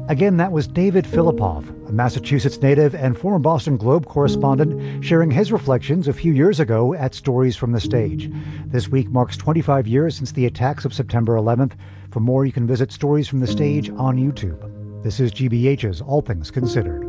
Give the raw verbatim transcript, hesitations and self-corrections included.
Again, that was David Filipov, a Massachusetts native and former Boston Globe correspondent, sharing his reflections a few years ago at Stories from the Stage. This week marks twenty-five years since the attacks of September eleventh. For more, you can visit Stories from the Stage on YouTube. This is G B H's All Things Considered.